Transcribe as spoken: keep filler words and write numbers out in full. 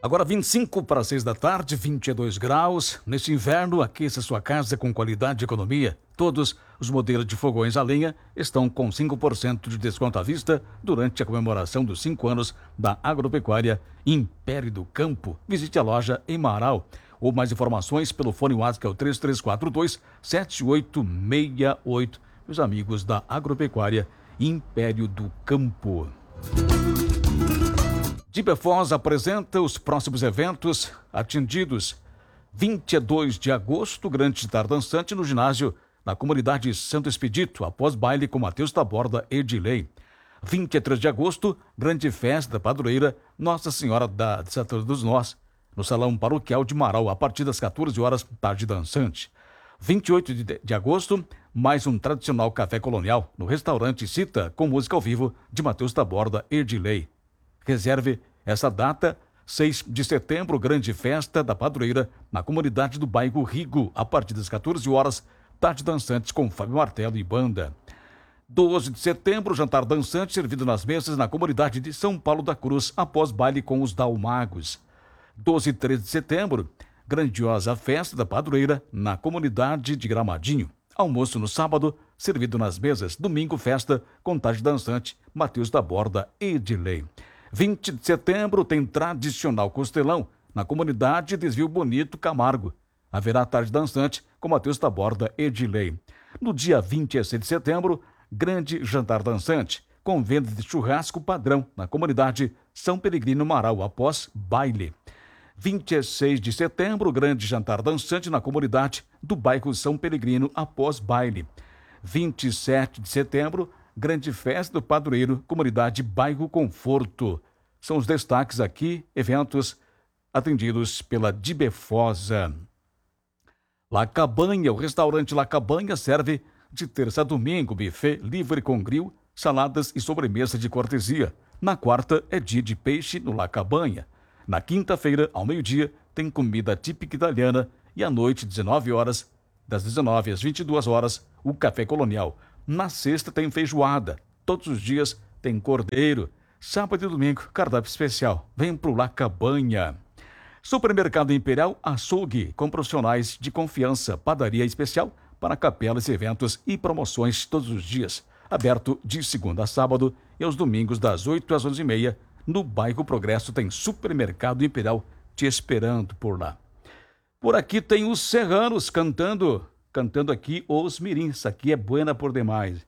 Agora vinte e cinco para seis da tarde, vinte e dois graus. Neste inverno, aqueça sua casa com qualidade e economia. Todos os modelos de fogões a lenha estão com cinco por cento de desconto à vista durante a comemoração dos cinco anos da Agropecuária Império do Campo. Visite a loja em Marau. Ou mais informações pelo fone WhatsApp, que é o três três quatro dois, sete oito seis oito. Meus amigos da Agropecuária Império do Campo. Dibefós apresenta os próximos eventos atendidos. vinte e dois de agosto, grande jantar dançante no ginásio na comunidade Santo Expedito, após baile com Matheus Taborda e Edilei. vinte e três de agosto, grande festa da padroeira Nossa Senhora da Santa dos Nós, no Salão Paroquial de Marau, a partir das quatorze horas, tarde dançante. vinte e oito de agosto, mais um tradicional café colonial no restaurante Cita, com música ao vivo de Matheus Taborda e Edilei. Reserve essa data, seis de setembro, grande festa da padroeira na comunidade do bairro Rigo, a partir das quatorze horas, tarde dançantes com Fábio Martelo e banda. doze de setembro, jantar dançante servido nas mesas na comunidade de São Paulo da Cruz, após baile com os Dalmagos. doze e treze de setembro, grandiosa festa da padroeira na comunidade de Gramadinho. Almoço no sábado, servido nas mesas. Domingo, festa com tarde dançante, Matheus Taborda e Edilei. vinte de setembro tem tradicional costelão na comunidade Desvio Bonito Camargo. Haverá tarde dançante com Matheus Taborda e Edilei. No dia vinte e seis de setembro, grande jantar dançante com venda de churrasco padrão na comunidade São Peregrino Marau, após baile. vinte e seis de setembro, grande jantar dançante na comunidade do bairro São Peregrino, após baile. vinte e sete de setembro, grande festa do padroeiro, comunidade Bairro Conforto. São os destaques aqui, eventos atendidos pela Dibefosa. La Cabanha, o restaurante La Cabanha serve de terça a domingo, buffet livre com grill, saladas e sobremesa de cortesia. Na quarta é dia de peixe no La Cabanha. Na quinta-feira, ao meio-dia, tem comida típica italiana e à noite, dezenove horas, das dezenove às vinte e duas horas, o café colonial. Na sexta tem feijoada. Todos os dias tem cordeiro. Sábado e domingo, cardápio especial. Vem pro La Cabanha. Supermercado Imperial Açougue, com profissionais de confiança. Padaria especial para capelas, eventos e promoções todos os dias. Aberto de segunda a sábado e aos domingos das oito às onze e meia. No bairro Progresso tem Supermercado Imperial te esperando por lá. Por aqui tem os Serranos cantando, cantando aqui os mirins. Aqui é buena por demais.